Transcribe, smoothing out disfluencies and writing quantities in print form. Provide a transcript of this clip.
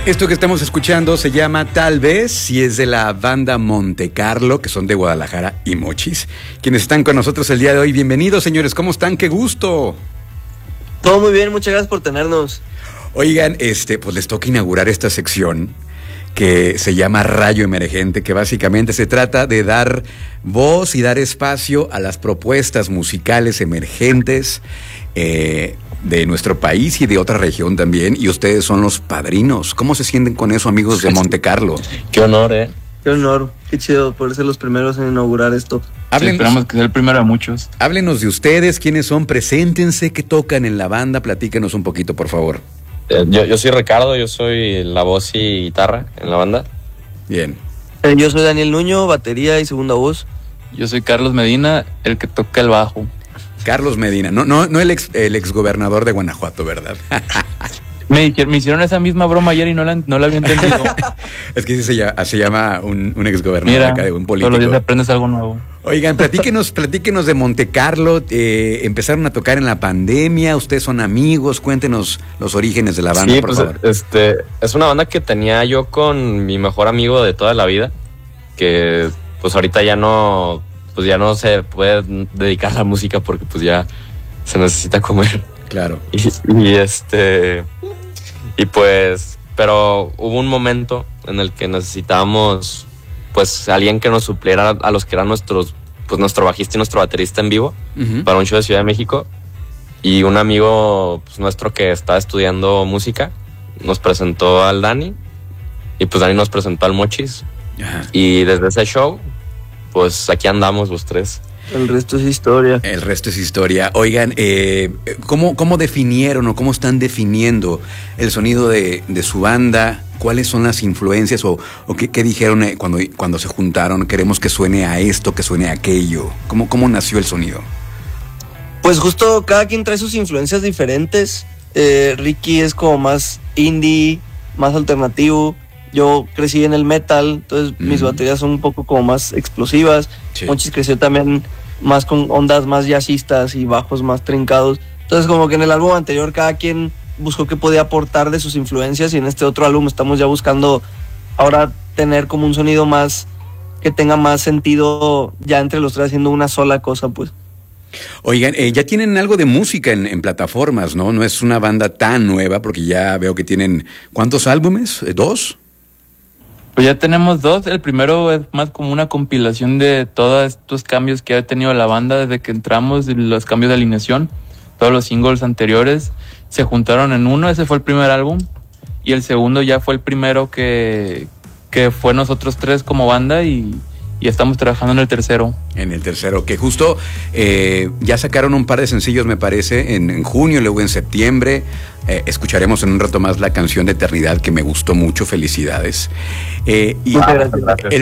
Esto que estamos escuchando se llama Tal Vez y es de la banda Monte Carlo, que son de Guadalajara y Mochis, quienes están con nosotros el día de hoy. Bienvenidos, señores, ¿cómo están? ¡Qué gusto! Todo muy bien, muchas gracias por tenernos. Oigan, pues les toca inaugurar esta sección que se llama Rayo Emergente, que básicamente se trata de dar voz y dar espacio a las propuestas musicales emergentes de nuestro país y de otra región también, y ustedes son los padrinos. ¿Cómo se sienten con eso, amigos de Monte Carlo? Qué honor, Qué honor, qué chido por ser los primeros en inaugurar esto. Sí, esperamos que sea el primero de muchos. Háblenos de ustedes, quiénes son, preséntense, qué tocan en la banda, platíquenos un poquito, por favor. Yo soy Ricardo, yo soy la voz y guitarra en la banda. Bien. Yo soy Daniel Nuño, batería y segunda voz. Yo soy Carlos Medina, el que toca el bajo. Carlos Medina, no el ex gobernador de Guanajuato, ¿verdad? Me hicieron esa misma broma ayer y no la había entendido. Es que sí se llama un ex gobernador acá, de un político. Todos los días aprendes algo nuevo. Oigan, platíquenos de Monte Carlo. Empezaron a tocar en la pandemia, ustedes son amigos, cuéntenos los orígenes de la banda, por favor. Es una banda que tenía yo con mi mejor amigo de toda la vida, que pues ahorita ya no se puede dedicar a la música porque pues ya se necesita comer. Claro. Y pues, pero hubo un momento en el que necesitábamos pues alguien que nos supliera a los que eran nuestro bajista y nuestro baterista en vivo, uh-huh, para un show de Ciudad de México. Y un amigo pues, nuestro que estaba estudiando música nos presentó al Dani, y pues Dani nos presentó al Mochis. Uh-huh. Y desde ese show pues aquí andamos los tres. El resto es historia. El resto es historia. Oigan, ¿cómo definieron o cómo están definiendo el sonido de su banda? ¿Cuáles son las influencias o qué dijeron cuando se juntaron? Queremos que suene a esto, que suene a aquello. ¿Cómo nació el sonido? Pues justo cada quien trae sus influencias diferentes. Ricky es como más indie, más alternativo. Yo crecí en el metal, entonces mis baterías son un poco como más explosivas. Sí. Monchis creció también más con ondas más jazzistas y bajos más trincados. Entonces como que en el álbum anterior cada quien buscó qué podía aportar de sus influencias, y en este otro álbum estamos ya buscando ahora tener como un sonido más que tenga más sentido ya entre los tres, haciendo una sola cosa, pues. Oigan, ya tienen algo de música en plataformas, ¿no? No es una banda tan nueva, porque ya veo que tienen... ¿Cuántos álbumes? ¿2? Pues ya tenemos 2. El primero es más como una compilación de todos estos cambios que ha tenido la banda desde que entramos, los cambios de alineación. Todos los singles anteriores se juntaron en uno. Ese fue el primer álbum. Y el segundo ya fue el primero que fue nosotros tres como banda, y estamos trabajando en el tercero. En el tercero, que justo ya sacaron un par de sencillos, me parece, en junio, luego en septiembre. Escucharemos en un rato más la canción de Eternidad, que me gustó mucho. Felicidades. Gracias.